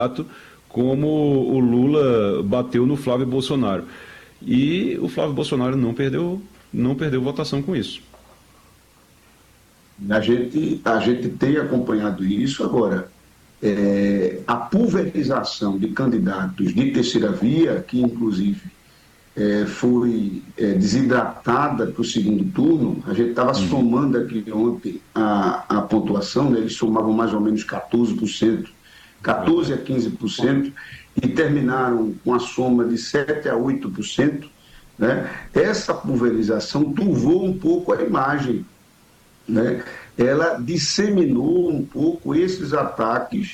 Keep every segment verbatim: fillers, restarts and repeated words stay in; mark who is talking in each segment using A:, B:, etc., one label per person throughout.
A: como o Lula bateu no Flávio Bolsonaro. E o Flávio Bolsonaro não perdeu, não perdeu votação com isso.
B: A gente, a gente tem acompanhado isso agora. É, a pulverização de candidatos de terceira via, que inclusive é, foi é, desidratada para o segundo turno, a gente estava somando aqui ontem a, a pontuação, né, eles somavam mais ou menos quatorze por cento, quatorze a quinze por cento, e terminaram com a soma de sete a oito por cento. Né? Essa pulverização turvou um pouco a imagem, né? Ela disseminou um pouco esses ataques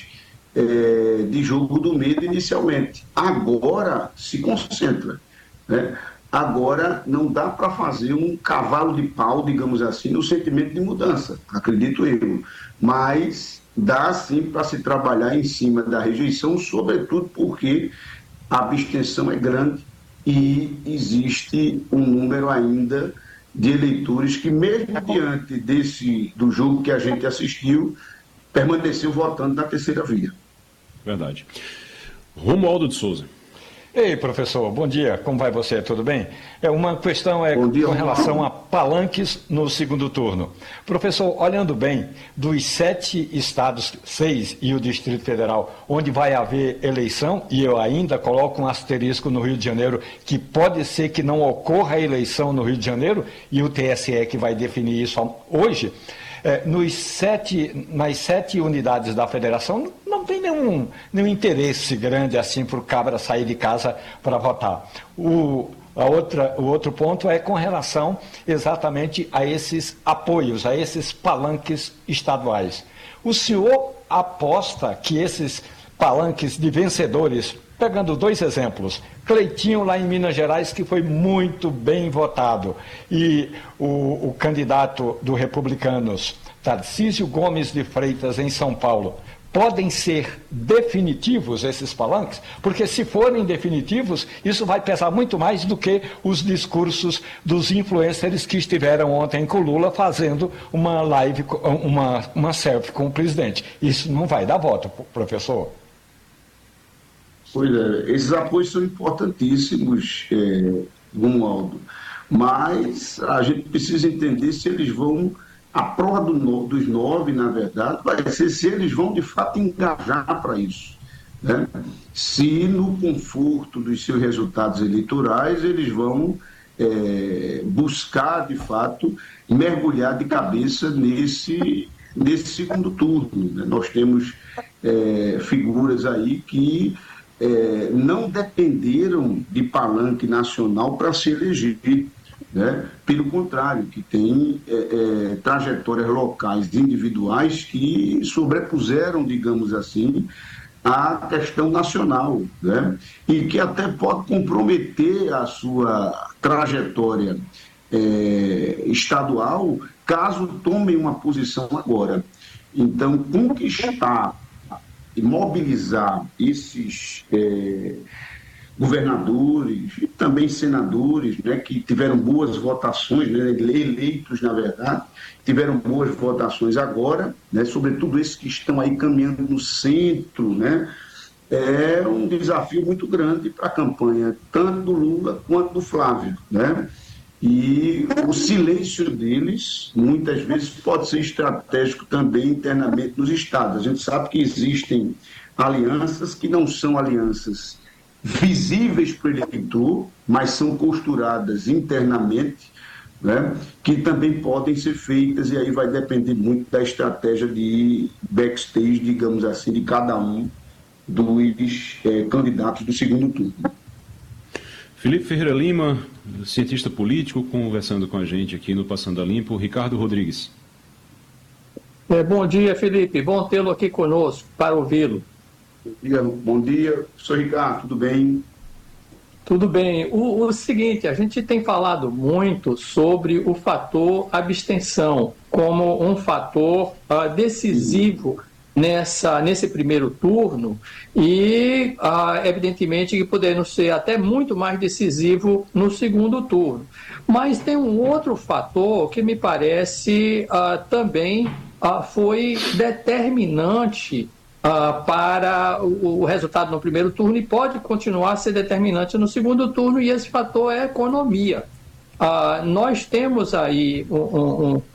B: é, de jogo do medo inicialmente. Agora se concentra, né? Agora não dá para fazer um cavalo de pau, digamos assim, no sentimento de mudança, acredito eu, mas dá sim para se trabalhar em cima da rejeição, sobretudo porque a abstenção é grande e existe um número ainda de eleitores que, mesmo diante desse, do jogo que a gente assistiu, permaneceu votando na terceira via.
A: Verdade. Romualdo de Souza.
C: Ei, professor, bom dia, como vai você? Tudo bem? É, uma questão é
B: dia,
C: com relação a palanques no segundo turno. Professor, olhando bem, dos sete estados, seis e o Distrito Federal, onde vai haver eleição, e eu ainda coloco um asterisco no Rio de Janeiro, que pode ser que não ocorra a eleição no Rio de Janeiro, e o T S E que vai definir isso hoje. É, nos sete, nas sete unidades da federação não tem nenhum, nenhum interesse grande assim para o cabra sair de casa para votar. O, a outra, o outro ponto é com relação exatamente a esses apoios, a esses palanques estaduais. O senhor aposta que esses palanques de vencedores, pegando dois exemplos, Cleitinho lá em Minas Gerais, que foi muito bem votado, e o, o candidato do Republicanos, Tarcísio Gomes de Freitas, em São Paulo, podem ser definitivos esses palanques? Porque se forem definitivos, isso vai pesar muito mais do que os discursos dos influencers que estiveram ontem com Lula fazendo uma live, uma, uma selfie com o presidente. Isso não vai dar voto, professor.
B: Pois é, esses apoios são importantíssimos, é, Romualdo, mas a gente precisa entender se eles vão, a prova do no, dos nove, na verdade, vai ser se eles vão de fato engajar para isso, né? Se no conforto dos seus resultados eleitorais eles vão é, buscar de fato mergulhar de cabeça nesse, nesse segundo turno, né? Nós temos é, figuras aí que É, não dependeram de palanque nacional para se eleger, né? Pelo contrário, que tem é, é, trajetórias locais individuais que sobrepuseram, digamos assim, a questão nacional, né? E que até pode comprometer a sua trajetória é, estadual caso tomem uma posição agora. Então, conquistar e mobilizar esses é, governadores e também senadores, né, que tiveram boas votações, né, eleitos, na verdade, tiveram boas votações agora, né, sobretudo esses que estão aí caminhando no centro, né, é um desafio muito grande para a campanha, tanto do Lula quanto do Flávio, né? E o silêncio deles, muitas vezes, pode ser estratégico também internamente nos estados. A gente sabe que existem alianças que não são alianças visíveis para o eleitor, mas são costuradas internamente, né, que também podem ser feitas, e aí vai depender muito da estratégia de backstage, digamos assim, de cada um dos é, candidatos do segundo turno.
A: Felipe Ferreira Lima, cientista político, conversando com a gente aqui no Passando a Limpo. Ricardo Rodrigues.
D: É, bom dia, Felipe. Bom tê-lo aqui conosco, para ouvi-lo.
B: Bom dia, bom dia. Professor Ricardo, tudo bem?
D: Tudo bem. O, o seguinte, a gente tem falado muito sobre o fator abstenção como um fator uh, decisivo Nessa, nesse primeiro turno e, ah, evidentemente, que podendo ser até muito mais decisivo no segundo turno. Mas tem um outro fator que me parece ah, também ah, foi determinante uh, para o, o resultado no primeiro turno e pode continuar a ser determinante no segundo turno, e esse fator é a economia. Uh, nós temos aí um, um,